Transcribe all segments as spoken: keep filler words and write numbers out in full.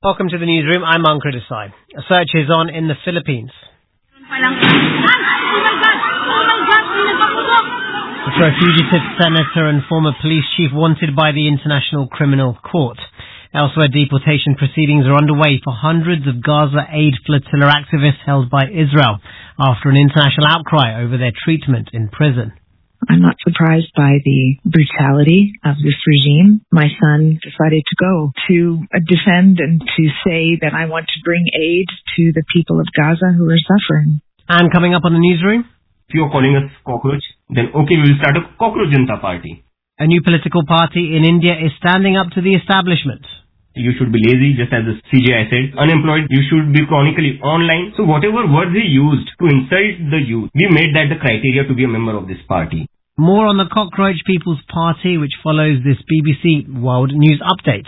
Welcome to the newsroom. I'm Ankar Desai. A search is on in the Philippines. For a fugitive senator and former police chief wanted by the International Criminal Court. Elsewhere, deportation proceedings are underway for hundreds of Gaza Aid Flotilla activists held by Israel after an international outcry over their treatment in prison. I'm not surprised by the brutality of this regime. My son decided to go to defend and to say that I want to bring aid to the people of Gaza who are suffering. And coming up on the newsroom, if you're calling us cockroach, then okay, we'll start a Cockroach Janata Party. A new political party in India is standing up to the establishment. You should be lazy, just as the C J I said. Unemployed, you should be chronically online. So whatever words he used to insult the youth, we made that the criteria to be a member of this party. More on the Cockroach People's Party, which follows this B B C World News Update.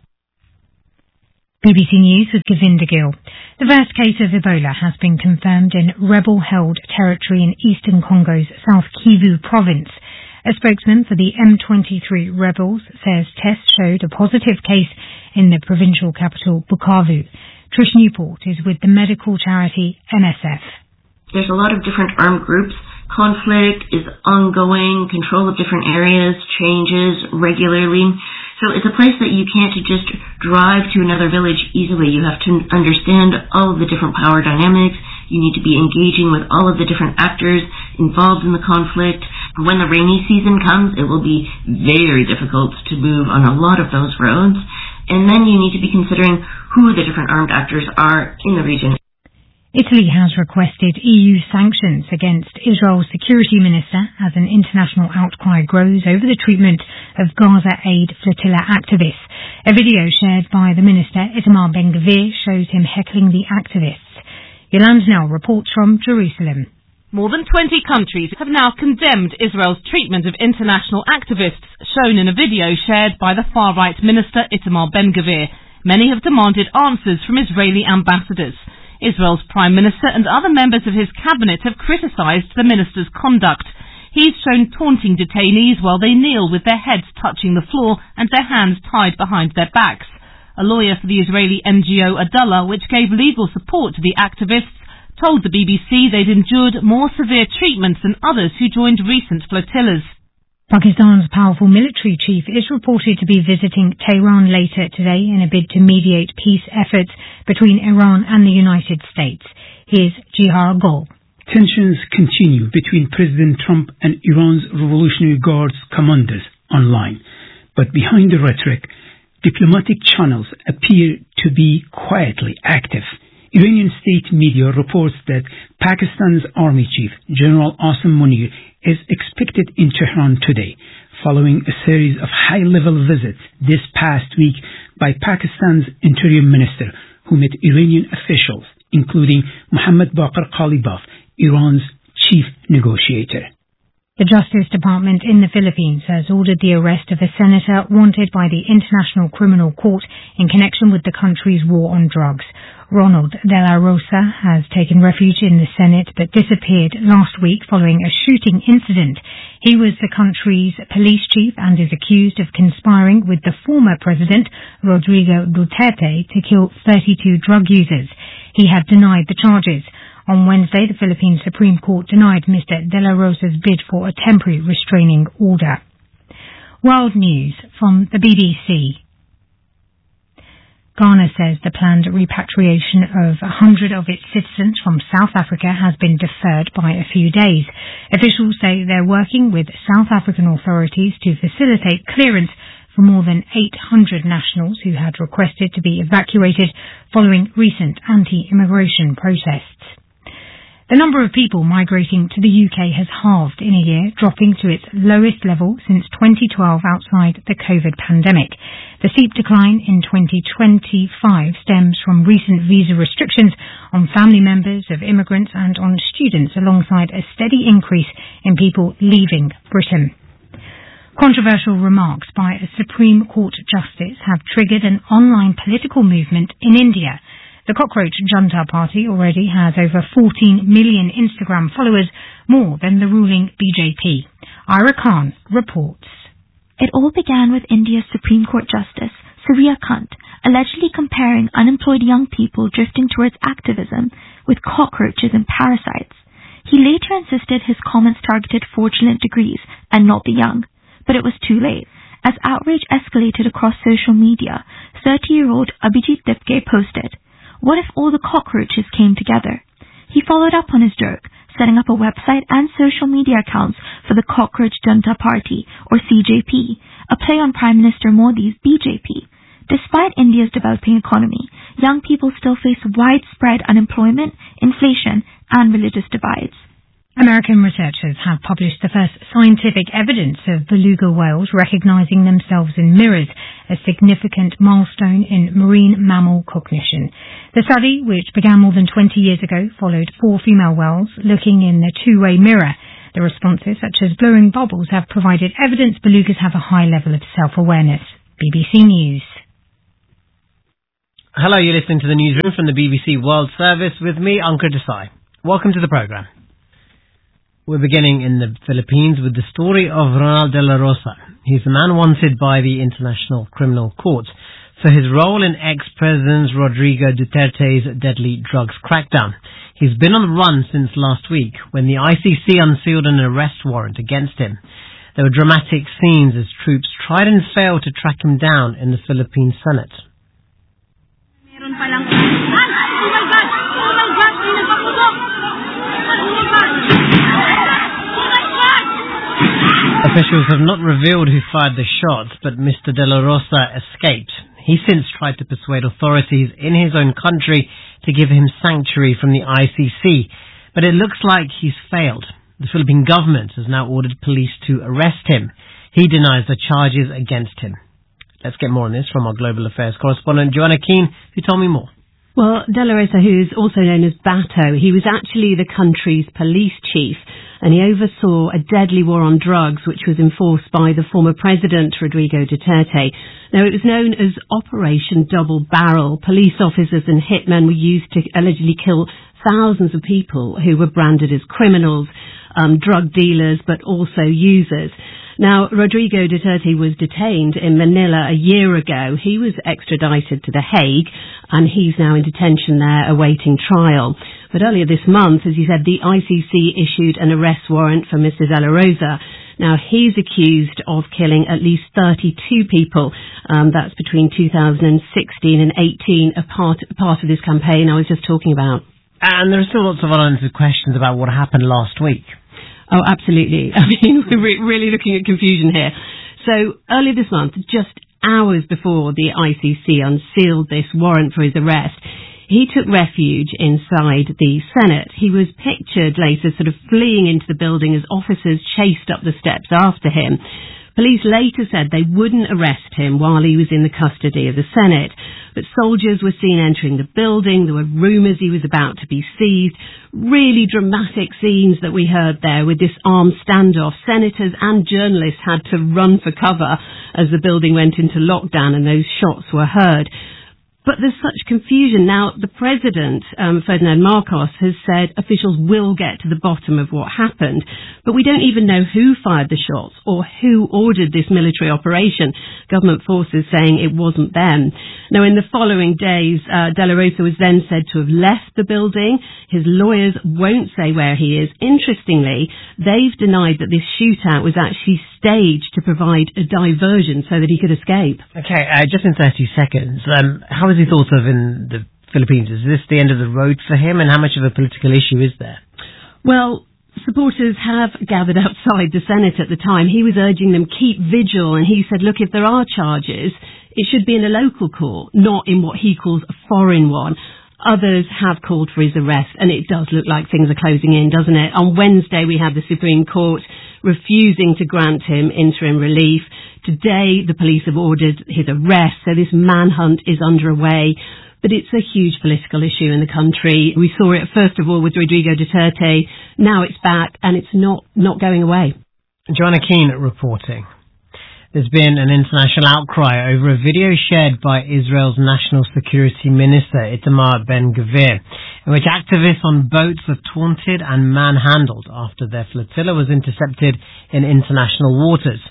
B B C News with Govinda Gill. The first case of Ebola has been confirmed in rebel-held territory in eastern Congo's South Kivu province. A spokesman for the M twenty-three rebels says tests showed a positive case in the provincial capital, Bukavu. Trish Newport is with the medical charity M S F. There's a lot of different armed groups. Conflict is ongoing. Control of different areas changes regularly. So it's a place that you can't just drive to another village easily. You have to understand all of the different power dynamics. You need to be engaging with all of the different actors involved in the conflict. When the rainy season comes, it will be very difficult to move on a lot of those roads. And then you need to be considering who the different armed actors are in the region. Italy has requested E U sanctions against Israel's security minister as an international outcry grows over the treatment of Gaza Aid Flotilla activists. A video shared by the minister, Itamar Ben-Gvir, shows him heckling the activists. Yolande Nell reports from Jerusalem. More than twenty countries have now condemned Israel's treatment of international activists, shown in a video shared by the far-right minister Itamar Ben-Gvir. Many have demanded answers from Israeli ambassadors. Israel's Prime Minister and other members of his cabinet have criticised the minister's conduct. He's shown taunting detainees while they kneel with their heads touching the floor and their hands tied behind their backs. A lawyer for the Israeli N G O Adallah, which gave legal support to the activists, told the B B C they'd endured more severe treatment than others who joined recent flotillas. Pakistan's powerful military chief is reported to be visiting Tehran later today in a bid to mediate peace efforts between Iran and the United States. Here's Jihar Gol. Tensions continue between President Trump and Iran's Revolutionary Guards commanders online. But behind the rhetoric, diplomatic channels appear to be quietly active. Iranian state media reports that Pakistan's army chief, General Asim Munir, is expected in Tehran today, following a series of high-level visits this past week by Pakistan's Interior Minister, who met Iranian officials, including Mohammad Baqir Ghalibaf, Iran's chief negotiator. The Justice Department in the Philippines has ordered the arrest of a senator wanted by the International Criminal Court in connection with the country's war on drugs. Ronald De La Rosa has taken refuge in the Senate but disappeared last week following a shooting incident. He was the country's police chief and is accused of conspiring with the former president, Rodrigo Duterte, to kill thirty-two drug users. He had denied the charges. On Wednesday, the Philippine Supreme Court denied Mister De La Rosa's bid for a temporary restraining order. World News from the B B C. Ghana says the planned repatriation of one hundred of its citizens from South Africa has been deferred by a few days. Officials say they're working with South African authorities to facilitate clearance for more than eight hundred nationals who had requested to be evacuated following recent anti-immigration protests. The number of people migrating to the U K has halved in a year, dropping to its lowest level since twenty twelve outside the COVID pandemic. The steep decline in twenty twenty-five stems from recent visa restrictions on family members of immigrants and on students, alongside a steady increase in people leaving Britain. Controversial remarks by a Supreme Court justice have triggered an online political movement in India. The Cockroach Janata Party already has over fourteen million Instagram followers, more than the ruling B J P. Ira Khan reports. It all began with India's Supreme Court Justice, Surya Kant, allegedly comparing unemployed young people drifting towards activism with cockroaches and parasites. He later insisted his comments targeted fraudulent degrees and not the young, but it was too late. As outrage escalated across social media, thirty-year-old Abhijit Dipke posted, "What if all the cockroaches came together?" He followed up on his joke, setting up a website and social media accounts for the Cockroach Junta Party, or C J P, a play on Prime Minister Modi's B J P. Despite India's developing economy, young people still face widespread unemployment, inflation, and religious divides. American researchers have published the first scientific evidence of beluga whales recognizing themselves in mirrors, a significant milestone in marine mammal cognition. The study, which began more than twenty years ago, followed four female whales looking in the two-way mirror. The responses, such as blowing bubbles, have provided evidence belugas have a high level of self-awareness. B B C News. Hello, you're listening to the newsroom from the B B C World Service with me, Ankur Desai. Welcome to the programme. We're beginning in the Philippines with the story of Ronald De La Rosa. He's the man wanted by the International Criminal Court for his role in ex-President Rodrigo Duterte's deadly drugs crackdown. He's been on the run since last week when the I C C unsealed an arrest warrant against him. There were dramatic scenes as troops tried and failed to track him down in the Philippine Senate. Officials have not revealed who fired the shots, but Mister De La Rosa escaped. He since tried to persuade authorities in his own country to give him sanctuary from the I C C, but it looks like he's failed. The Philippine government has now ordered police to arrest him. He denies the charges against him. Let's get more on this from our Global Affairs correspondent, Joanna Keane, who told me more. Well, De La Rosa, who's also known as Bato, he was actually the country's police chief, and he oversaw a deadly war on drugs which was enforced by the former president, Rodrigo Duterte. Now, it was known as Operation Double Barrel. Police officers and hitmen were used to allegedly kill thousands of people who were branded as criminals, um, drug dealers, but also users. Now, Rodrigo Duterte was detained in Manila a year ago. He was extradited to The Hague, and he's now in detention there awaiting trial. But earlier this month, as you said, the I C C issued an arrest warrant for Mister De La Rosa. Now, he's accused of killing at least thirty-two people. Um, that's between two thousand sixteen and eighteen, a part, a part of this campaign I was just talking about. And there are still lots of unanswered questions about what happened last week. Oh, absolutely. I mean, we're really looking at confusion here. So, earlier this month, just hours before the I C C unsealed this warrant for his arrest, he took refuge inside the Senate. He was pictured later sort of fleeing into the building as officers chased up the steps after him. Police later said they wouldn't arrest him while he was in the custody of the Senate. But soldiers were seen entering the building. There were rumours he was about to be seized. Really dramatic scenes that we heard there with this armed standoff. Senators and journalists had to run for cover as the building went into lockdown and those shots were heard. But there's such confusion. Now, the president, um, Ferdinand Marcos, has said officials will get to the bottom of what happened. But we don't even know who fired the shots or who ordered this military operation. Government forces saying it wasn't them. Now, in the following days, uh, De La Rosa was then said to have left the building. His lawyers won't say where he is. Interestingly, they've denied that this shootout was actually staged to provide a diversion so that he could escape. Okay, uh, just in thirty seconds, um, how is he thought of in the Philippines? Is this the end of the road for him, and how much of a political issue is there? Well, supporters have gathered outside the Senate at the time. He was urging them keep vigil, and he said, look, if there are charges, it should be in a local court, not in what he calls a foreign one. Others have called for his arrest, and it does look like things are closing in, doesn't it? On Wednesday, we had the Supreme Court refusing to grant him interim relief. Today, the police have ordered his arrest, so this manhunt is underway. But it's a huge political issue in the country. We saw it, first of all, with Rodrigo Duterte. Now it's back, and it's not, not going away. Joanna Keane reporting. There's been an international outcry over a video shared by Israel's National Security Minister, Itamar Ben-Gvir, in which activists on boats are taunted and manhandled after their flotilla was intercepted in international waters.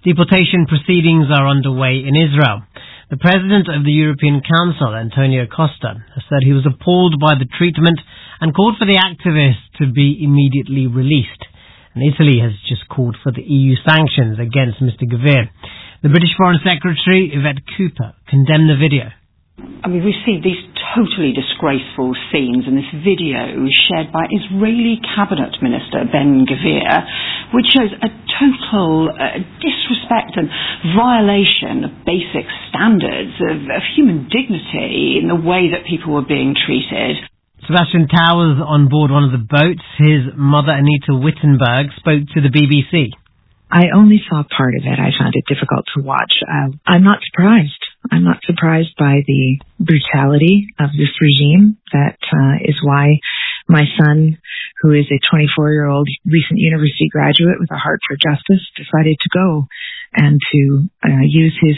Deportation proceedings are underway in Israel. The president of the European Council, Antonio Costa, has said he was appalled by the treatment and called for the activists to be immediately released. And Italy has just called for the E U sanctions against Mister Gvir. The British Foreign Secretary, Yvette Cooper, condemned the video. I mean, we see these totally disgraceful scenes in this video shared by Israeli Cabinet Minister Ben Gvir, which shows a total uh, disrespect and violation of basic standards of, of human dignity in the way that people were being treated. Sebastian Towers on board one of the boats. His mother, Anita Wittenberg, spoke to the B B C. I only saw part of it. I found it difficult to watch. Uh, I'm not surprised. I'm not surprised by the brutality of this regime. That uh, is why my son, who is a twenty-four-year-old recent university graduate with a heart for justice, decided to go and to uh, use his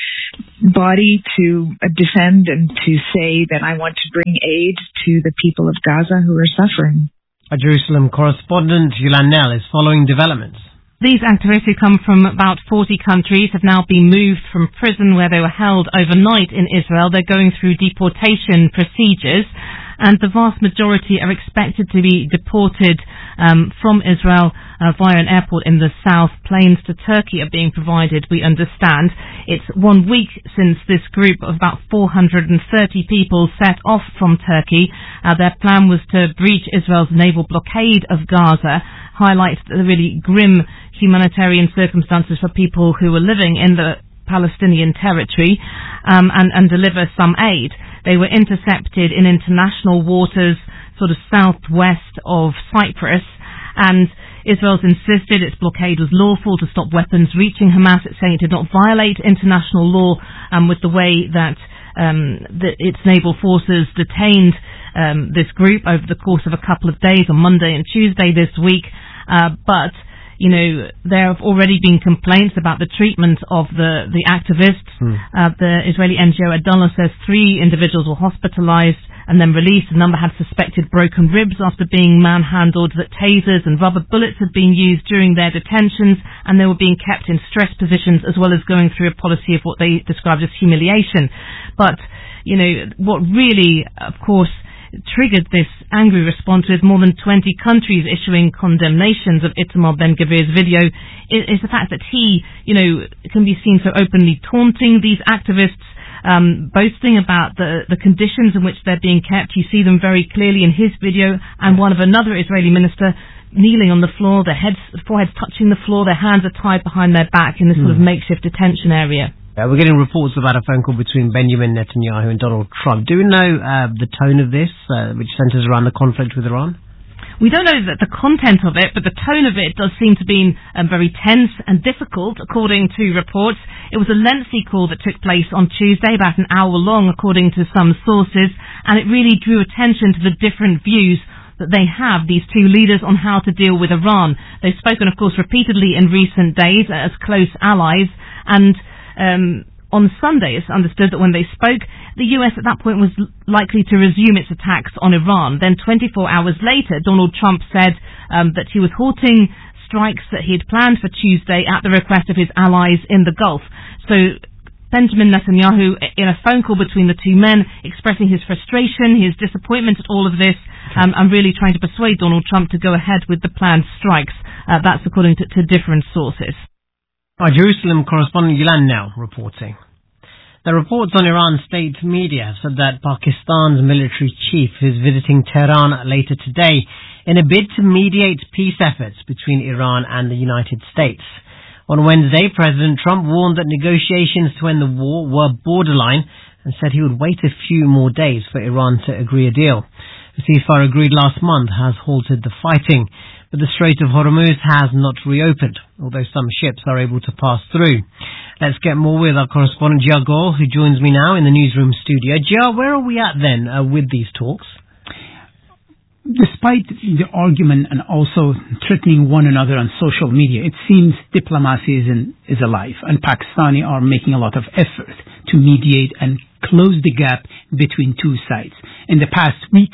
body to uh, defend and to say that I want to bring aid to the people of Gaza who are suffering. A Jerusalem correspondent, Yulan Nell, is following developments. These activists, who come from about forty countries, have now been moved from prison where they were held overnight in Israel. They're going through deportation procedures, and the vast majority are expected to be deported um, from Israel uh, via an airport in the south. Planes to Turkey are being provided, we understand. It's one week since this group of about four hundred thirty people set off from Turkey. Uh, their plan was to breach Israel's naval blockade of Gaza, highlight the really grim humanitarian circumstances for people who were living in the Palestinian territory, um, and, and deliver some aid. They were intercepted in international waters, sort of southwest of Cyprus, and Israel's insisted its blockade was lawful to stop weapons reaching Hamas. It's saying it did not violate international law, um, with the way that um, the, its naval forces detained um, this group over the course of a couple of days on Monday and Tuesday this week. Uh, but You know, there have already been complaints about the treatment of the, the activists. Mm. Uh, the Israeli N G O Adallah says three individuals were hospitalized and then released. A number had suspected broken ribs after being manhandled, that tasers and rubber bullets had been used during their detentions, and they were being kept in stress positions, as well as going through a policy of what they described as humiliation. But, you know, what really, of course, triggered this angry response, with more than twenty countries issuing condemnations of Itamar Ben-Gvir's video, is, is the fact that he, you know, can be seen so openly taunting these activists, um, boasting about the, the conditions in which they're being kept. You see them very clearly in his video, and one of another Israeli minister kneeling on the floor, their heads, foreheads touching the floor, their hands are tied behind their back in this mm. sort of makeshift detention area. Uh, we're getting reports about a phone call between Benjamin Netanyahu and Donald Trump. Do we know uh, the tone of this, uh, which centres around the conflict with Iran? We don't know the, the content of it, but the tone of it does seem to be um, very tense and difficult, according to reports. It was a lengthy call that took place on Tuesday, about an hour long, according to some sources, and it really drew attention to the different views that they have, these two leaders, on how to deal with Iran. They've spoken, of course, repeatedly in recent days as close allies, and Um, on Sunday, it's understood that when they spoke, the U S at that point was likely to resume its attacks on Iran. Then twenty-four hours later, Donald Trump said um, that he was halting strikes that he had planned for Tuesday at the request of his allies in the Gulf. So Benjamin Netanyahu, in a phone call between the two men, expressing his frustration, his disappointment at all of this, um, and really trying to persuade Donald Trump to go ahead with the planned strikes. Uh, that's according to, to different sources. Our Jerusalem correspondent Yulan now reporting. The reports on Iran state media have said that Pakistan's military chief is visiting Tehran later today in a bid to mediate peace efforts between Iran and the United States. On Wednesday, President Trump warned that negotiations to end the war were borderline and said he would wait a few more days for Iran to agree a deal. The ceasefire agreed last month has halted the fighting, but the Strait of Hormuz has not reopened, although some ships are able to pass through. Let's get more with our correspondent Jia Gaul, who joins me now in the newsroom studio. Jia, where are we at then uh, with these talks? Despite the argument and also threatening one another on social media, it seems diplomacy is, in, is alive, and Pakistani are making a lot of effort to mediate and close the gap between two sides. In the past week,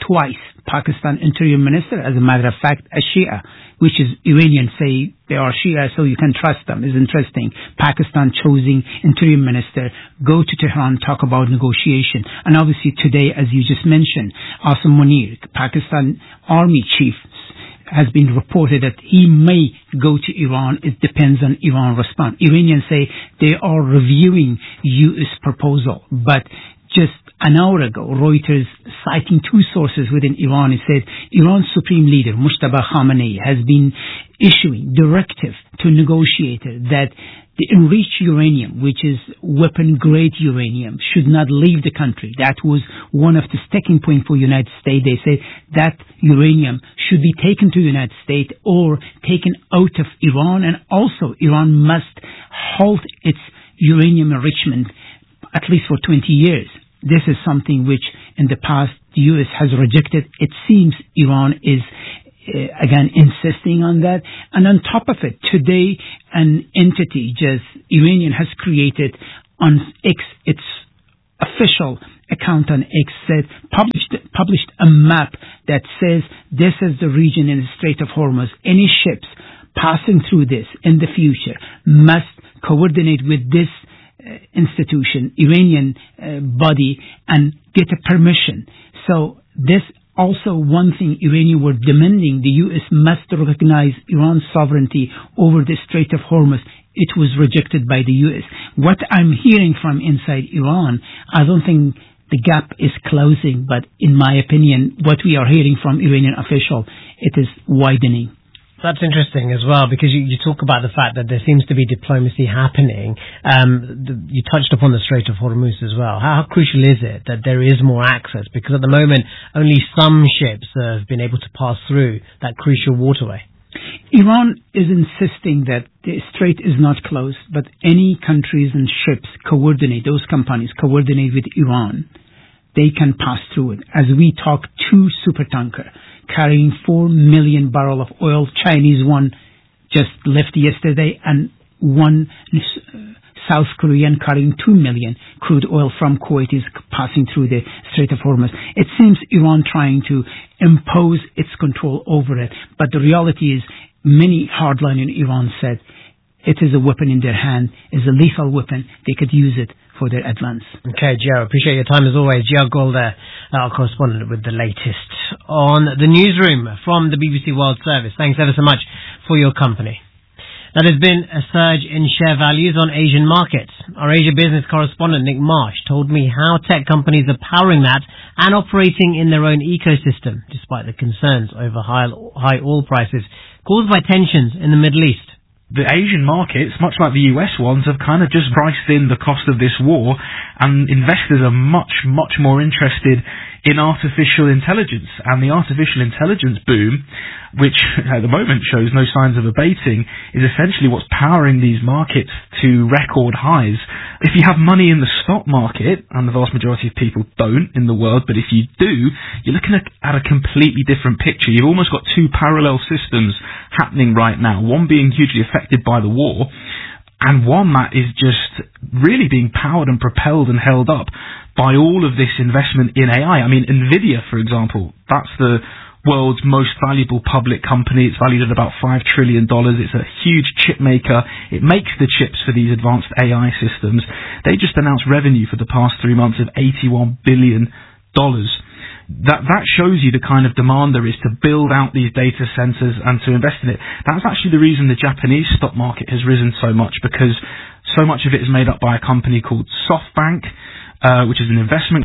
twice Pakistan Interior Minister, as a matter of fact, a Shia, which is Iranians say they are Shia, so you can trust them. It's interesting. Pakistan choosing Interior Minister, go to Tehran, talk about negotiation. And obviously today, as you just mentioned, Asim Munir, Pakistan Army Chief, has been reported that he may go to Iran. It depends on Iran response. Iranians say they are reviewing U S proposal, but just an hour ago, Reuters, citing two sources within Iran, it said Iran's supreme leader, Mujtaba Khamenei, has been issuing directive to negotiators that the enriched uranium, which is weapon-grade uranium, should not leave the country. That was one of the sticking points for the United States. They said that uranium should be taken to the United States or taken out of Iran, and also Iran must halt its uranium enrichment at least for twenty years. This is something which in the past the U S has rejected. It seems Iran is uh, again insisting on that. And on top of it, today an entity, just Iranian, has created on X, its official account on X, said published published a map that says this is the region in the Strait of Hormuz. Any ships passing through this in the future must coordinate with this Uh, institution, Iranian uh, body, and get a permission. So this also one thing Iranian were demanding, the U S must recognize Iran's sovereignty over the Strait of Hormuz. It was rejected by the U S. What I'm hearing from inside Iran, I don't think the gap is closing, but in my opinion, what we are hearing from Iranian official, it is widening. That's interesting as well, because you, you talk about the fact that there seems to be diplomacy happening. Um, the, you touched upon the Strait of Hormuz as well. How, how crucial is it that there is more access? Because at the moment, only some ships uh, have been able to pass through that crucial waterway. Iran is insisting that the strait is not closed, but any countries and ships coordinate, those companies coordinate with Iran, they can pass through it. As we talk, two supertanker carrying four million barrel of oil, Chinese one just left yesterday, and one South Korean carrying two million crude oil from Kuwait is passing through the Strait of Hormuz. It seems Iran trying to impose its control over it, but the reality is many hardliners in Iran said it is a weapon in their hand, is a lethal weapon, they could use it for their advance. Okay, Gio, appreciate your time as always. Gio Golder, our correspondent with the latest on the newsroom from the B B C World Service. Thanks ever so much for your company. Now, there's been a surge in share values on Asian markets. Our Asia business correspondent Nick Marsh told me how tech companies are powering that and operating in their own ecosystem, despite the concerns over high, high oil prices caused by tensions in the Middle East. The Asian markets, much like the U S ones, have kind of just priced in the cost of this war, and investors are much, much more interested in artificial intelligence. And the artificial intelligence boom, which at the moment shows no signs of abating, is essentially what's powering these markets to record highs. If you have money in the stock market, and the vast majority of people don't in the world, but if you do, you're looking at, at a completely different picture. You've almost got two parallel systems happening right now, one being hugely affected by the war, and one that is just really being powered and propelled and held up by all of this investment in A I. I mean, Nvidia, for example, that's the world's most valuable public company. It's valued at about five trillion dollars. It's a huge chip maker. It makes the chips for these advanced A I systems. They just announced revenue for the past three months of eighty-one billion dollars. That that shows you the kind of demand there is to build out these data centers and to invest in it. That's actually the reason the Japanese stock market has risen so much, because so much of it is made up by a company called SoftBank, uh, which is an investment.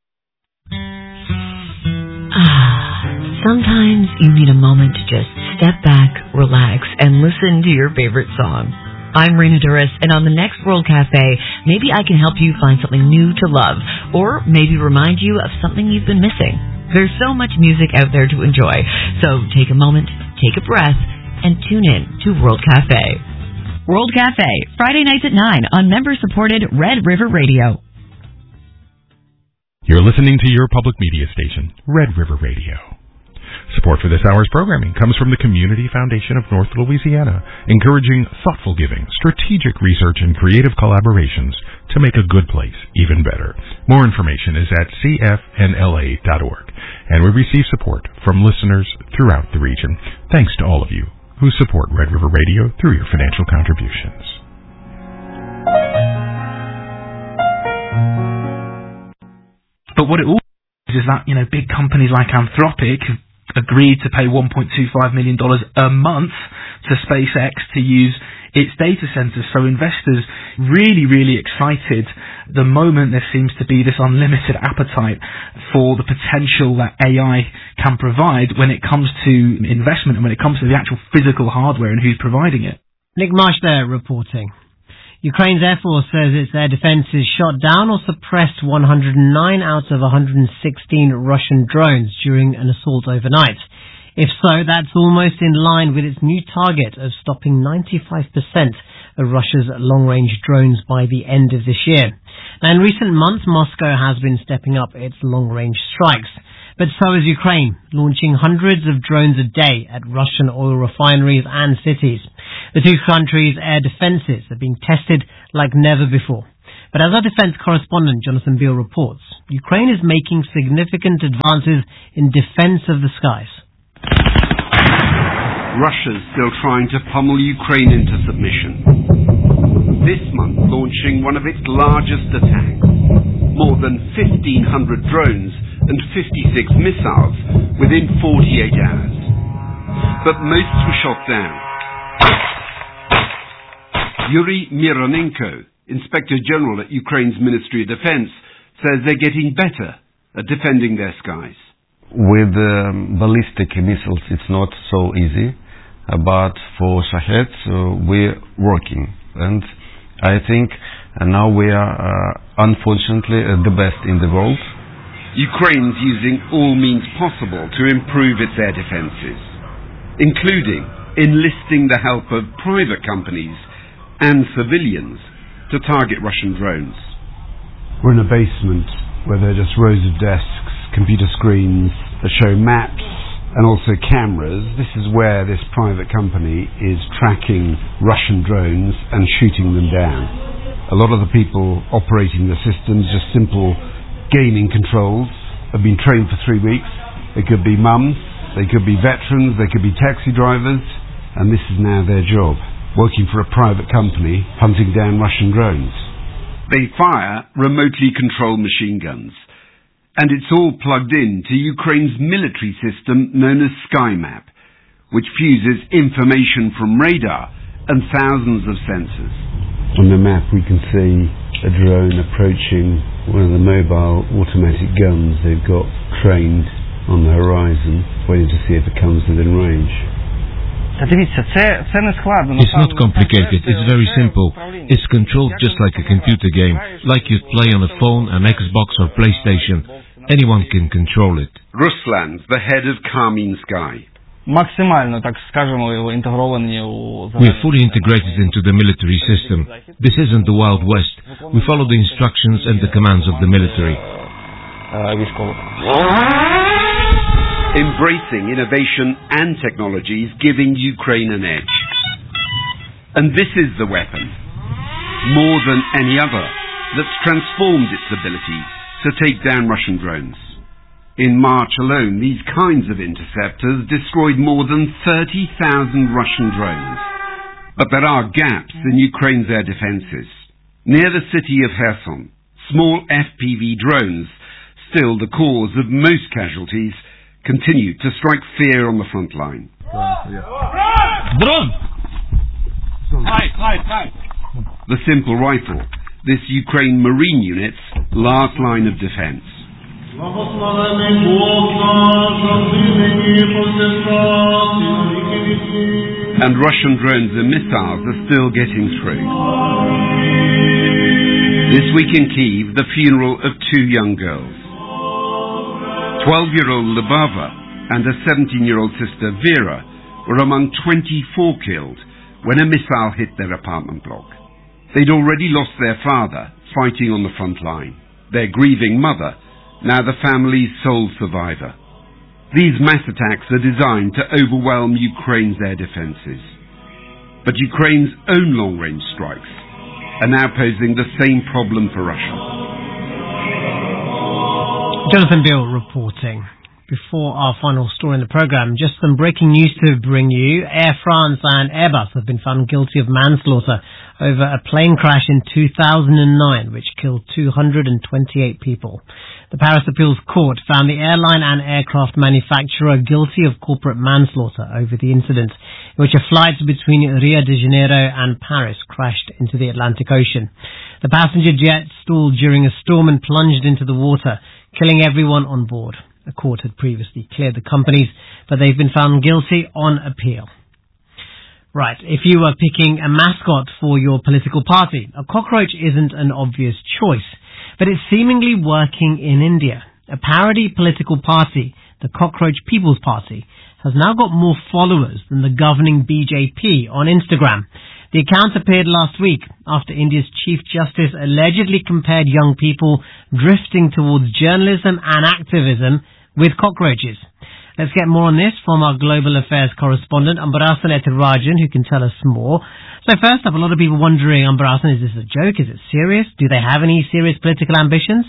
Sometimes you need a moment to just step back, relax, and listen to your favorite song. I'm Rena Duras, and on the next World Cafe, maybe I can help you find something new to love, or maybe remind you of something you've been missing. There's so much music out there to enjoy, so take a moment, take a breath, and tune in to World Cafe. World Cafe, Friday nights at nine on member-supported Red River Radio. You're listening to your public media station, Red River Radio. Support for this hour's programming comes from the Community Foundation of North Louisiana, encouraging thoughtful giving, strategic research, and creative collaborations to make a good place even better. More information is at c f n l a dot org. And we receive support from listeners throughout the region. Thanks to all of you who support Red River Radio through your financial contributions. But what it all is is that, you know, big companies like Anthropic have agreed to pay one point two five million dollars a month to SpaceX to use its data centers. So investors really, really excited the moment there seems to be this unlimited appetite for the potential that A I can provide when it comes to investment and when it comes to the actual physical hardware and who's providing it. Nick Marsh there reporting. Ukraine's Air Force says its air defenses shot down or suppressed one hundred nine out of one hundred sixteen Russian drones during an assault overnight. If so, that's almost in line with its new target of stopping ninety-five percent of Russia's long-range drones by the end of this year. Now, in recent months, Moscow has been stepping up its long-range strikes. But so is Ukraine, launching hundreds of drones a day at Russian oil refineries and cities. The two countries' air defenses are being tested like never before. But as our defense correspondent Jonathan Beale reports, Ukraine is making significant advances in defense of the skies. Russia's still trying to pummel Ukraine into submission. This month launching one of its largest attacks. More than fifteen hundred drones and fifty-six missiles within forty-eight hours. But most were shot down. Yuri Mironenko, Inspector General at Ukraine's Ministry of Defense, says they're getting better at defending their skies. With um, ballistic missiles it's not so easy, uh, but for Shaheds uh, we're working. And I think uh, now we are uh, unfortunately uh, the best in the world. Ukraine's using all means possible to improve its air defenses, including enlisting the help of private companies and civilians to target Russian drones. We're in a basement where there are just rows of desks, computer screens that show maps and also cameras. This is where this private company is tracking Russian drones and shooting them down. A lot of the people operating the systems, just simple gaming controls, have been trained for three weeks. They could be mums, they could be veterans, they could be taxi drivers, and this is now their job, working for a private company hunting down Russian drones. They fire remotely controlled machine guns, and it's all plugged in to Ukraine's military system known as SkyMap, which fuses information from radar and thousands of sensors. On the map we can see a drone approaching one of the mobile automatic guns they've got trained on the horizon, waiting to see if it comes within range. It's not complicated, it's very simple. It's controlled just like a computer game, like you'd play on a phone, an Xbox or PlayStation. Anyone can control it. Ruslan's the head of Karmin Sky. We're fully integrated into the military system. This isn't the Wild West. We follow the instructions and the commands of the military. Embracing innovation and technologies, giving Ukraine an edge. And this is the weapon, more than any other, that's transformed its ability to take down Russian drones. In March alone, these kinds of interceptors destroyed more than thirty thousand Russian drones. But there are gaps in Ukraine's air defenses. Near the city of Kherson, small F P V drones, still the cause of most casualties, continue to strike fear on the front line. Drone! The simple rifle, this Ukraine Marine unit's last line of defense. And Russian drones and missiles are still getting through. This week in Kyiv, the funeral of two young girls. twelve-year-old Lubava and her seventeen-year-old sister Vera were among twenty-four killed when a missile hit their apartment block. They'd already lost their father fighting on the front line, their grieving mother, now the family's sole survivor. These mass attacks are designed to overwhelm Ukraine's air defences. But Ukraine's own long-range strikes are now posing the same problem for Russia. Jonathan Beale reporting. Before our final story in the programme, just some breaking news to bring you. Air France and Airbus have been found guilty of manslaughter over a plane crash in two thousand nine, which killed two hundred twenty-eight people. The Paris Appeals Court found the airline and aircraft manufacturer guilty of corporate manslaughter over the incident in which a flight between Rio de Janeiro and Paris crashed into the Atlantic Ocean. The passenger jet stalled during a storm and plunged into the water, killing everyone on board. The court had previously cleared the companies, but they've been found guilty on appeal. Right, if you were picking a mascot for your political party, a cockroach isn't an obvious choice, but it's seemingly working in India. A parody political party, the Cockroach People's Party, has now got more followers than the governing B J P on Instagram. The account appeared last week after India's Chief Justice allegedly compared young people drifting towards journalism and activism with cockroaches. Let's get more on this from our global affairs correspondent, Ambarasan Ethirajan, who can tell us more. So first up, a lot of people wondering, Ambarasan, is this a joke? Is it serious? Do they have any serious political ambitions?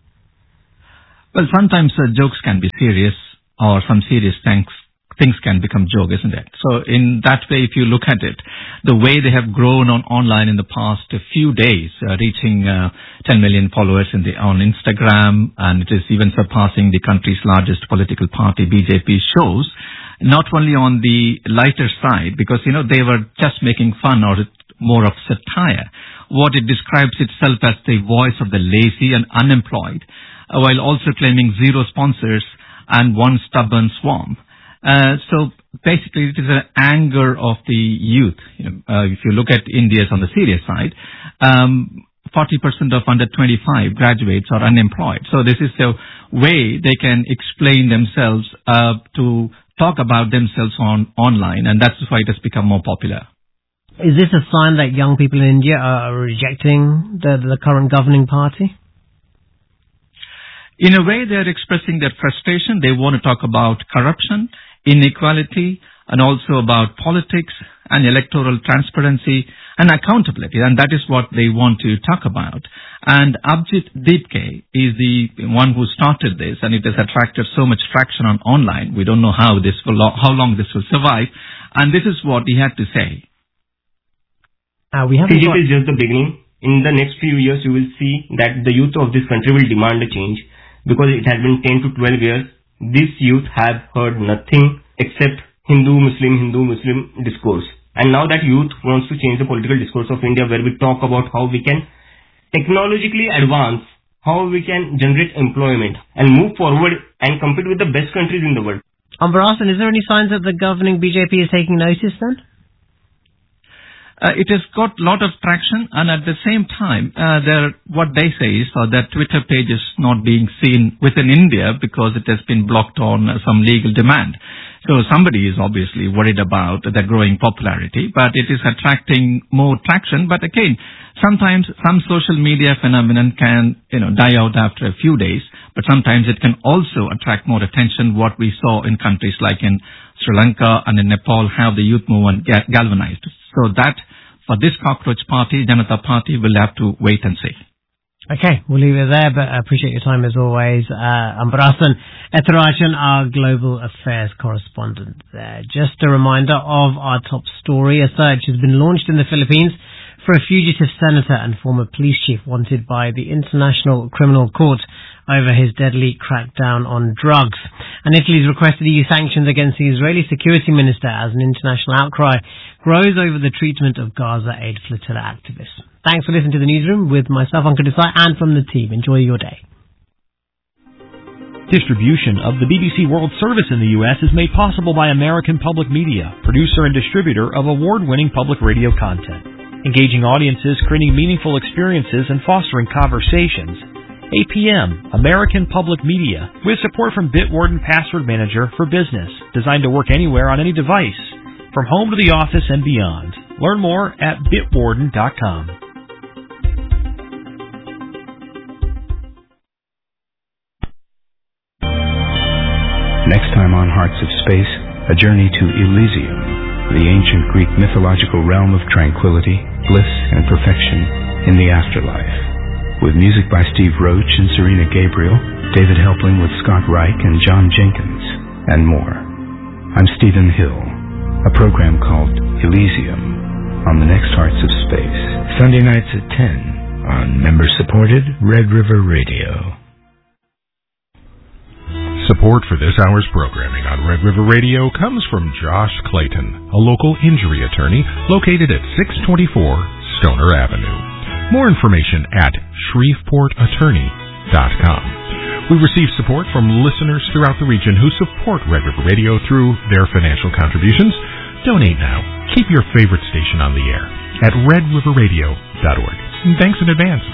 Well, sometimes uh, jokes can be serious, or some serious things things can become joke, isn't it? So in that way, if you look at it, the way they have grown on online in the past few days, uh, reaching uh, ten million followers in the, on Instagram, and it is even surpassing the country's largest political party, B J P, shows not only on the lighter side, because, you know, they were just making fun or more of satire. What it describes itself as the voice of the lazy and unemployed, uh, while also claiming zero sponsors and one stubborn swarm. Uh, so basically it is an anger of the youth. You know, uh, if you look at India's on the serious side, um, forty percent of under twenty-five graduates are unemployed. So this is the way they can explain themselves, uh, to talk about themselves on online, and that's why it has become more popular. Is this a sign that young people in India are rejecting the, the current governing party? In a way, they are expressing their frustration. They want to talk about corruption, inequality, and also about politics and electoral transparency and accountability, and that is what they want to talk about. And Abhijit Dipke is the one who started this, and it has attracted so much traction on online. We don't know how this will, how long this will survive, and this is what he had to say. Uh, we have C G P is just the beginning. In the next few years, you will see that the youth of this country will demand a change, because it has been ten to twelve years. This youth have heard nothing except Hindu, Muslim, Hindu, Muslim discourse. And now that youth wants to change the political discourse of India, where we talk about how we can technologically advance, how we can generate employment and move forward and compete with the best countries in the world. Ambarasan, is there any signs that the governing B J P is taking notice then? Uh, it has got a lot of traction, and at the same time, uh, there, what they say is uh, that Twitter page is not being seen within India because it has been blocked on uh, some legal demand. So somebody is obviously worried about the growing popularity, but it is attracting more traction. But again, sometimes some social media phenomenon can, you know, die out after a few days, but sometimes it can also attract more attention. What we saw in countries like in Sri Lanka and in Nepal, how the youth movement ga- galvanized. So that, for this cockroach party, Janata Party, will have to wait and see. Okay, we'll leave it there, but I appreciate your time as always. Uh, Ambarasan Ethirajan, our global affairs correspondent there. Just a reminder of our top story. A search has been launched in the Philippines for a fugitive senator and former police chief wanted by the International Criminal Court over his deadly crackdown on drugs. And Italy's requested E U sanctions against the Israeli security minister as an international outcry grows over the treatment of Gaza Aid Flotilla activists. Thanks for listening to the newsroom with myself, Ankur Desai, and from the team. Enjoy your day. Distribution of the B B C World Service in the U S is made possible by American Public Media, producer and distributor of award-winning public radio content. Engaging audiences, creating meaningful experiences, and fostering conversations. A P M, American Public Media, with support from Bitwarden Password Manager for Business, designed to work anywhere on any device, from home to the office and beyond. Learn more at bitwarden dot com. Next time on Hearts of Space, a journey to Elysium, the ancient Greek mythological realm of tranquility, bliss, and perfection in the afterlife. With music by Steve Roach and Serena Gabriel, David Helpling with Scott Reich and John Jenkins, and more. I'm Stephen Hill, a program called Elysium on the next Hearts of Space. Sunday nights at ten on member-supported Red River Radio. Support for this hour's programming on Red River Radio comes from Josh Clayton, a local injury attorney located at six twenty-four Stoner Avenue. More information at shreveport attorney dot com. We receive support from listeners throughout the region who support Red River Radio through their financial contributions. Donate now. Keep your favorite station on the air at red river radio dot org. Thanks in advance.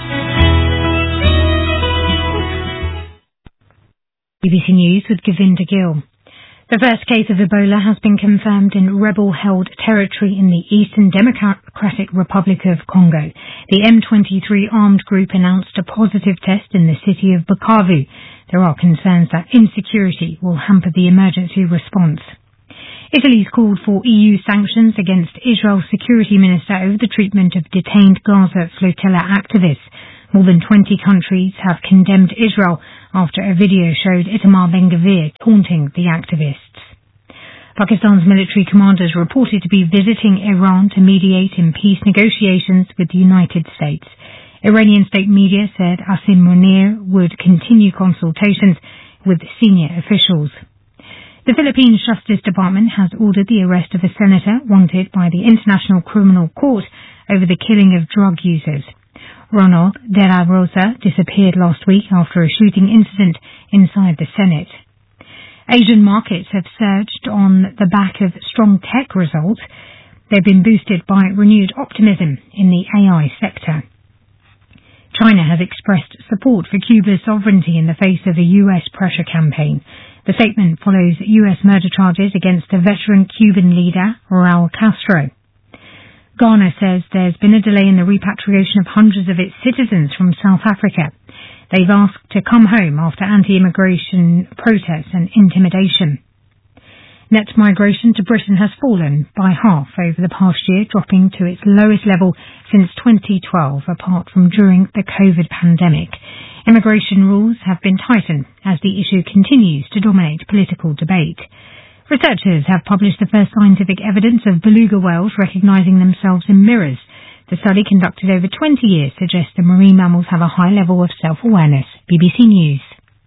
B B C News with Govinda Gill. The first case of Ebola has been confirmed in rebel-held territory in the Eastern Democratic Republic of Congo. The M twenty-three armed group announced a positive test in the city of Bukavu. There are concerns that insecurity will hamper the emergency response. Italy's called for E U sanctions against Israel's security minister over the treatment of detained Gaza flotilla activists. More than twenty countries have condemned Israel after a video showed Itamar Ben-Gvir taunting the activists. Pakistan's military commanders reported to be visiting Iran to mediate in peace negotiations with the United States. Iranian state media said Asim Munir would continue consultations with senior officials. The Philippines Justice Department has ordered the arrest of a senator wanted by the International Criminal Court over the killing of drug users. Ronald De La Rosa disappeared last week after a shooting incident inside the Senate. Asian markets have surged on the back of strong tech results. They've been boosted by renewed optimism in the A I sector. China has expressed support for Cuba's sovereignty in the face of a U S pressure campaign. The statement follows U S murder charges against a veteran Cuban leader, Raul Castro. Ghana says there's been a delay in the repatriation of hundreds of its citizens from South Africa. They've asked to come home after anti-immigration protests and intimidation. Net migration to Britain has fallen by half over the past year, dropping to its lowest level since twenty twelve, apart from during the COVID pandemic. Immigration rules have been tightened as the issue continues to dominate political debate. Researchers have published the first scientific evidence of beluga whales recognizing themselves in mirrors. The study, conducted over twenty years, suggests the marine mammals have a high level of self-awareness. B B C News.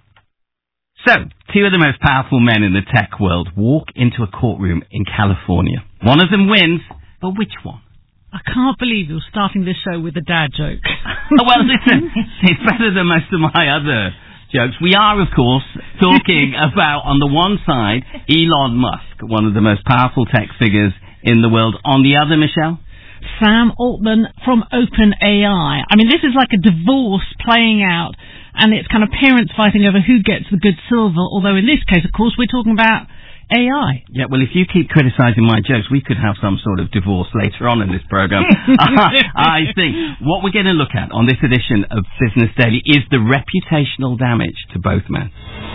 So, two of the most powerful men in the tech world walk into a courtroom in California. One of them wins, but which one? I can't believe you're starting this show with a dad joke. Oh, well, listen, it's better than most of my other jokes. We are, of course, talking about, on the one side, Elon Musk, one of the most powerful tech figures in the world. On the other, Michelle? Sam Altman from OpenAI. I mean, this is like a divorce playing out, and it's kind of parents fighting over who gets the good silver, although in this case, of course, we're talking about A I. Yeah, well, if you keep criticising my jokes, we could have some sort of divorce later on in this programme. I think what we're going to look at on this edition of Business Daily is the reputational damage to both men.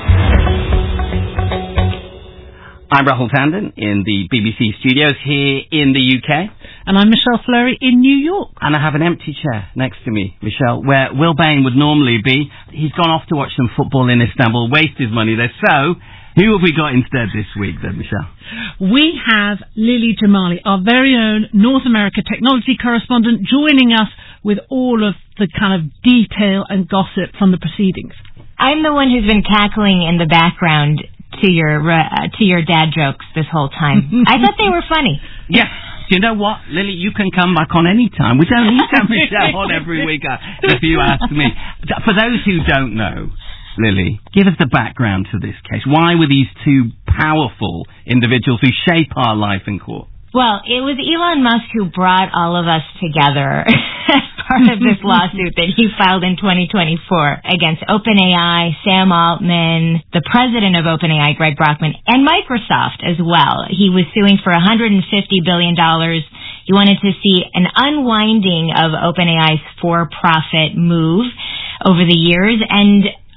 I'm Rahul Tandon in the B B C studios here in the U K. And I'm Michelle Fleury in New York. And I have an empty chair next to me, Michelle, where Will Bain would normally be. He's gone off to watch some football in Istanbul, waste his money there. So, who have we got instead this week then, Michelle? We have Lily Jamali, our very own North America technology correspondent, joining us with all of the kind of detail and gossip from the proceedings. I'm the one who's been cackling in the background to your uh, to your dad jokes this whole time. I thought they were funny. Yes. Do you know what, Lily? You can come back on any time. We don't need to have Michelle on every week, uh, if you ask me. For those who don't know, Lily, give us the background to this case. Why were these two powerful individuals who shape our life in court? Well, it was Elon Musk who brought all of us together as part of this lawsuit that he filed in twenty twenty-four against OpenAI, Sam Altman, the president of OpenAI, Greg Brockman, and Microsoft as well. He was suing for one hundred fifty billion dollars. He wanted to see an unwinding of OpenAI's for-profit move over the years, and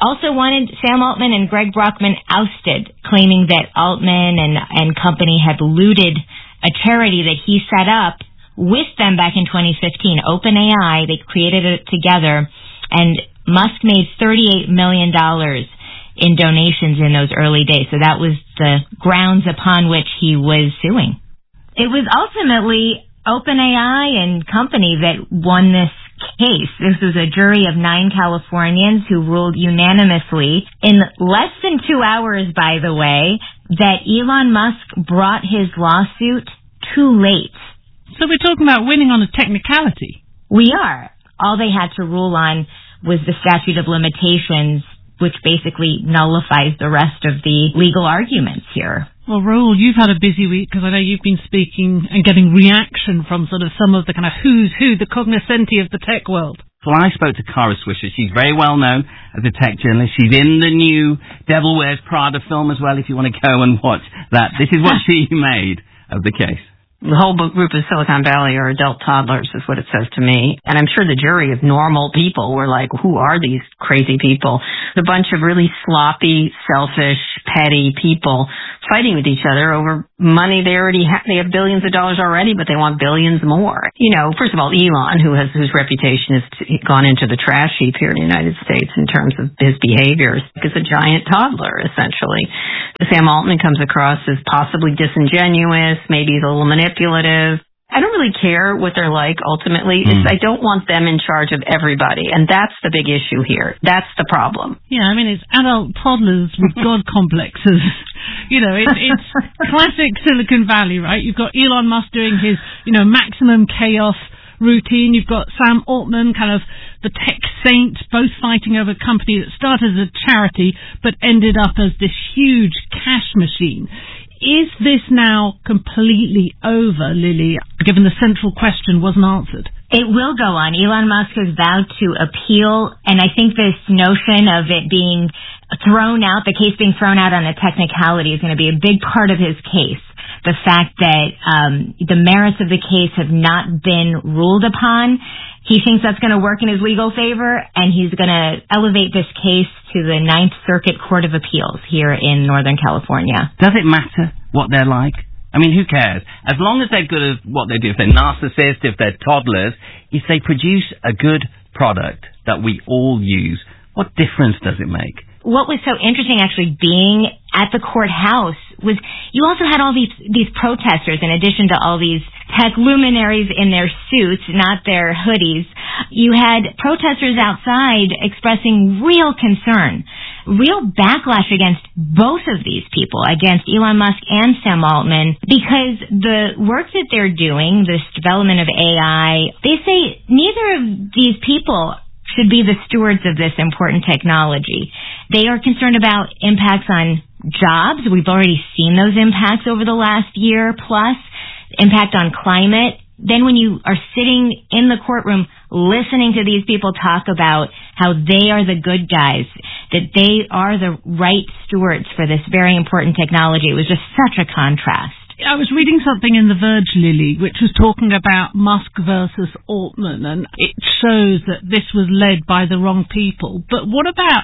also wanted Sam Altman and Greg Brockman ousted, claiming that Altman and, and company had looted a charity that he set up with them back in twenty fifteen, OpenAI. They created it together, and Musk made thirty-eight million dollars in donations in those early days. So that was the grounds upon which he was suing. It was ultimately OpenAI and company that won this case. This was a jury of nine Californians who ruled unanimously in less than two hours, by the way, that Elon Musk brought his lawsuit too late. So we're talking about winning on a technicality. We are. All they had to rule on was the statute of limitations, which basically nullifies the rest of the legal arguments here. Well, Raoul, you've had a busy week because I know you've been speaking and getting reaction from sort of some of the kind of who's who, the cognoscenti of the tech world. Well, I spoke to Kara Swisher. She's very well known as a tech journalist. She's in the new Devil Wears Prada film as well, if you want to go and watch that. This is what she made of the case. The whole group of Silicon Valley are adult toddlers, is what it says to me. And I'm sure the jury of normal people were like, who are these crazy people? A bunch of really sloppy, selfish, petty people fighting with each other over money they already have. They have billions of dollars already, but they want billions more. You know, first of all, Elon, who has whose reputation has gone into the trash heap here in the United States in terms of his behaviors, is a giant toddler, essentially. Sam Altman comes across as possibly disingenuous, maybe he's a little manipulative. I don't really care what they're like, ultimately. Mm. It's, I don't want them in charge of everybody, and that's the big issue here. That's the problem. Yeah, I mean, it's adult toddlers with God complexes. You know, it, it's classic Silicon Valley, right? You've got Elon Musk doing his, you know, maximum chaos routine. You've got Sam Altman, kind of the tech saint, both fighting over a company that started as a charity but ended up as this huge cash machine. Is this now completely over, Lily, given the central question wasn't answered? It will go on. Elon Musk has vowed to appeal, and I think this notion of it being thrown out, the case being thrown out on a technicality, is going to be a big part of his case. The fact that um, the merits of the case have not been ruled upon, he thinks that's going to work in his legal favor, and he's going to elevate this case to the Ninth Circuit Court of Appeals here in Northern California. Does it matter what they're like? I mean, who cares? As long as they're good at what they do, if they're narcissists, if they're toddlers, if they produce a good product that we all use, what difference does it make? What was so interesting, actually, being at the courthouse was you also had all these these protesters, in addition to all these tech luminaries in their suits, not their hoodies. You had protesters outside expressing real concern, real backlash against both of these people, against Elon Musk and Sam Altman, because the work that they're doing, this development of A I, they say neither of these people should be the stewards of this important technology. They are concerned about impacts on jobs. We've already seen those impacts over the last year plus, impact on climate. Then when you are sitting in the courtroom listening to these people talk about how they are the good guys, that they are the right stewards for this very important technology, it was just such a contrast. I was reading something in The Verge, Lily, which was talking about Musk versus Altman, and it shows that this was led by the wrong people. But what about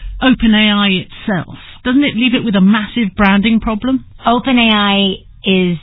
OpenAI itself? Doesn't it leave it with a massive branding problem? OpenAI is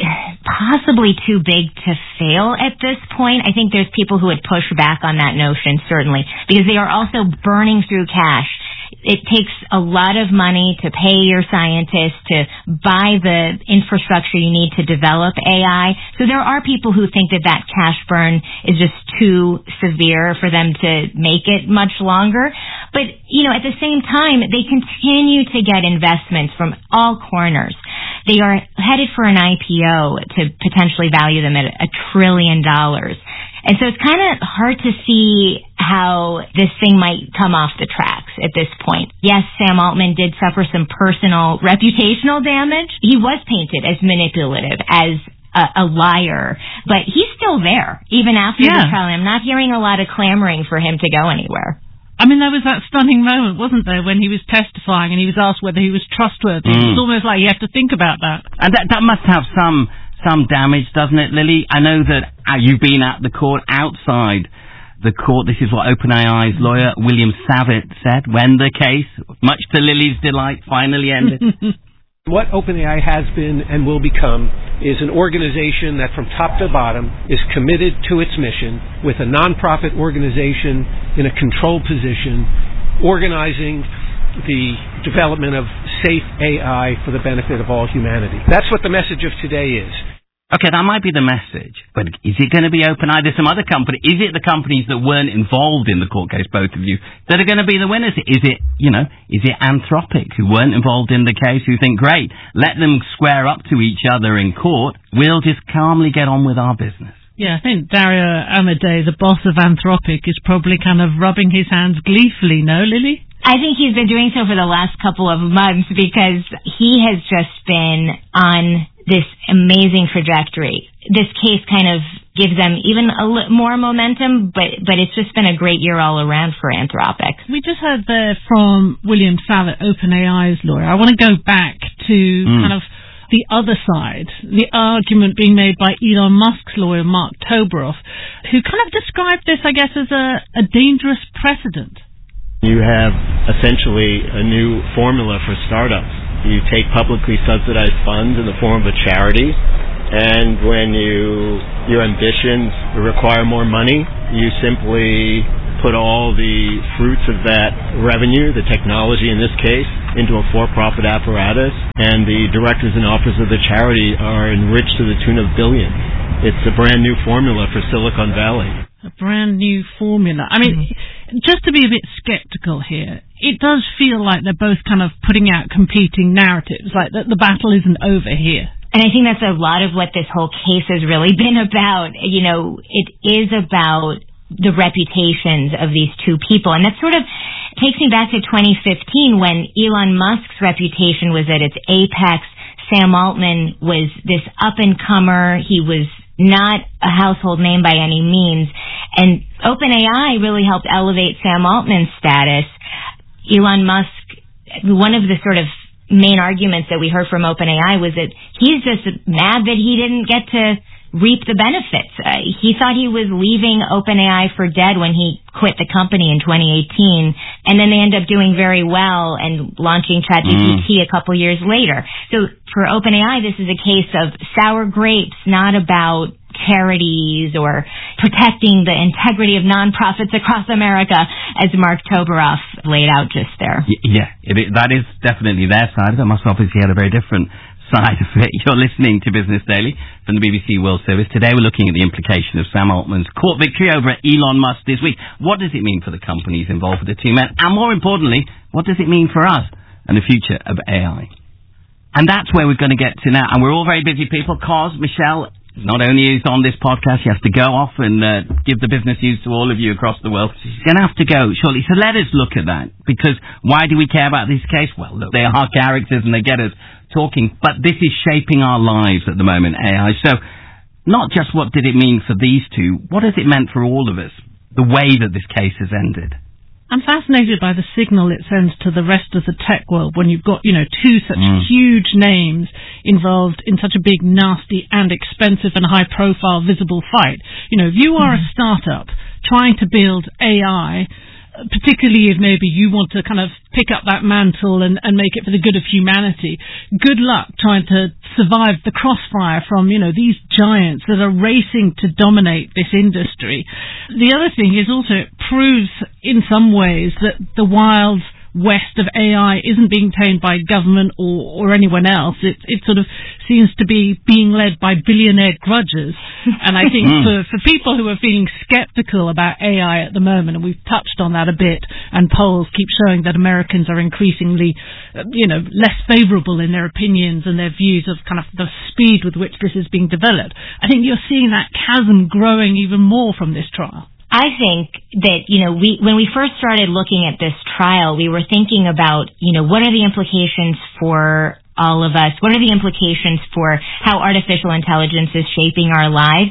possibly too big to fail at this point. I think there's people who would push back on that notion, certainly, because they are also burning through cash. It takes a lot of money to pay your scientists to buy the infrastructure you need to develop A I. So there are people who think that that cash burn is just too severe for them to make it much longer. But, you know, at the same time, they continue to get investments from all corners. They are headed for an I P O to potentially value them at a trillion dollars. And so it's kind of hard to see how this thing might come off the tracks at this point. Yes, Sam Altman did suffer some personal reputational damage. He was painted as manipulative, as a, a liar, but he's still there, even after yeah. the trial. I'm not hearing a lot of clamoring for him to go anywhere. I mean, there was that stunning moment, wasn't there, when he was testifying and he was asked whether he was trustworthy. Mm. It's almost like you have to think about that. And that, that must have some... some damage, doesn't it, Lily? I know that uh, you've been at the court outside the court. This is what OpenAI's lawyer, William Savitt, said when the case, much to Lily's delight, finally ended. What OpenAI has been and will become is an organization that from top to bottom is committed to its mission with a nonprofit organization in a controlled position, organizing the development of safe A I for the benefit of all humanity. That's what the message of today is. Okay, that might be the message, but is it going to be OpenAI? There's some other company. Is it the companies that weren't involved in the court case, both of you, that are going to be the winners? Is it, you know, is it Anthropic, who weren't involved in the case, who think, great, let them square up to each other in court, we'll just calmly get on with our business? Yeah, I think Dario Amodei, the boss of Anthropic, is probably kind of rubbing his hands gleefully, no, Lily? I think he's been doing so for the last couple of months because he has just been on this amazing trajectory. This case kind of gives them even a li- more momentum, but but it's just been a great year all around for Anthropic. We just heard there from William Savitt, OpenAI's lawyer. I want to go back to mm. kind of the other side, the argument being made by Elon Musk's lawyer, Mark Toberoff, who kind of described this, I guess, as a, a dangerous precedent. You have essentially a new formula for startups. You take publicly subsidized funds in the form of a charity, and when you your ambitions require more money, you simply put all the fruits of that revenue, the technology in this case, into a for-profit apparatus, and the directors and officers of the charity are enriched to the tune of billions. It's a brand new formula for Silicon Valley. A brand new formula. I mean, mm. just to be a bit skeptical here, it does feel like they're both kind of putting out competing narratives, like that the battle isn't over here. And I think that's a lot of what this whole case has really been about. You know, it is about the reputations of these two people. And that sort of takes me back to twenty fifteen when Elon Musk's reputation was at its apex. Sam Altman was this up-and-comer. He was not a household name by any means. And OpenAI really helped elevate Sam Altman's status. Elon Musk, one of the sort of main arguments that we heard from OpenAI was that he's just mad that he didn't get to reap the benefits. Uh, he thought he was leaving OpenAI for dead when he quit the company in twenty eighteen, and then they end up doing very well and launching ChatGPT mm. a couple years later. So for OpenAI, this is a case of sour grapes, not about charities or protecting the integrity of nonprofits across America, as Mark Toberoff laid out just there. Yeah, it, that is definitely their side. That must obviously had a very different side of it. You're listening to Business Daily from the B B C World Service. Today we're looking at the implication of Sam Altman's court victory over Elon Musk this week. What does it mean for the companies involved with the two men? And more importantly, what does it mean for us and the future of A I? And that's where we're going to get to now. And we're all very busy people, because Michelle not only is on this podcast, she has to go off and uh, give the business news to all of you across the world. She's going to have to go shortly. So let us look at that. Because why do we care about this case? Well, look, they are characters and they get us talking. But this is shaping our lives at the moment, A I. So not just what did it mean for these two, what has it meant for all of us? The way that this case has ended. I'm fascinated by the signal it sends to the rest of the tech world when you've got, you know, two such mm. huge names involved in such a big, nasty and expensive and high-profile visible fight. You know, if you are mm. a startup trying to build A I, particularly if maybe you want to kind of pick up that mantle and, and make it for the good of humanity, good luck trying to survive the crossfire from, you know, these giants that are racing to dominate this industry. The other thing is also it proves in some ways that the wild west of A I isn't being tamed by government or, or anyone else. It, it sort of seems to be being led by billionaire grudges. And I think mm. for, for people who are feeling skeptical about A I at the moment, and we've touched on that a bit, and polls keep showing that Americans are increasingly, uh, you know, less favourable in their opinions and their views of kind of the speed with which this is being developed. I think you're seeing that chasm growing even more from this trial. I think that, you know, we, when we first started looking at this trial, we were thinking about, you know, what are the implications for all of us? What are the implications for how artificial intelligence is shaping our lives?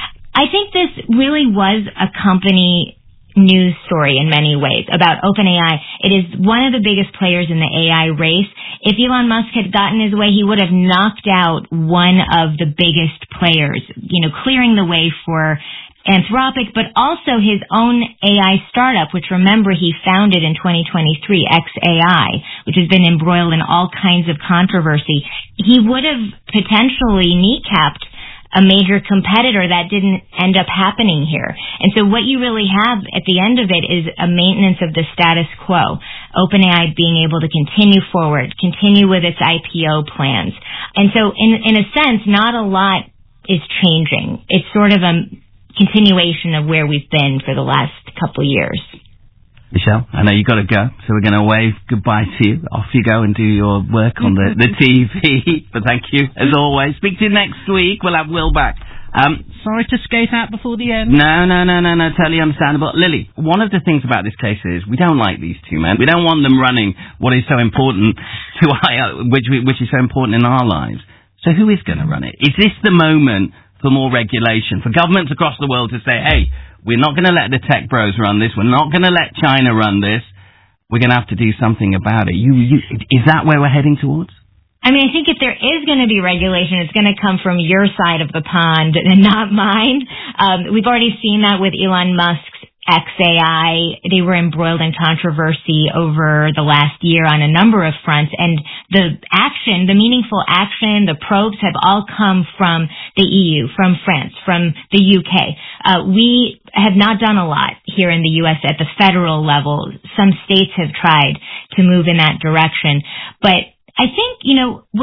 I think this really was a company news story in many ways about OpenAI. It is one of the biggest players in the A I race. If Elon Musk had gotten his way, he would have knocked out one of the biggest players, you know, clearing the way for Anthropic, but also his own A I startup, which remember he founded in twenty twenty-three, X A I, which has been embroiled in all kinds of controversy. He would have potentially kneecapped a major competitor. That didn't end up happening here. And so what you really have at the end of it is a maintenance of the status quo. OpenAI being able to continue forward, continue with its I P O plans. And so in, in a sense, not a lot is changing. It's sort of a continuation of where we've been for the last couple of years. Michelle, I know you've got to go, so we're going to wave goodbye to you. Off you go and do your work on the, the T V. But thank you, as always. Speak to you next week. We'll have Will back. Um, Sorry to skate out before the end. No, no, no, no, no, totally understandable. Lily, one of the things about this case is we don't like these two men. We don't want them running what is so important to our, which, which is so important in our lives. So who is going to run it? Is this the moment for more regulation, for governments across the world to say, hey, we're not going to let the tech bros run this, we're not going to let China run this, we're going to have to do something about it. You, you, is that where we're heading towards? I mean, I think if there is going to be regulation, it's going to come from your side of the pond and not mine. Um, we've already seen that with Elon Musk's X A I. They were embroiled in controversy over the last year on a number of fronts, and the action, the meaningful action, the probes have all come from the E U, from France, from the U K. Uh, we have not done a lot here in the U S at the federal level. Some states have tried to move in that direction, but I think, you know,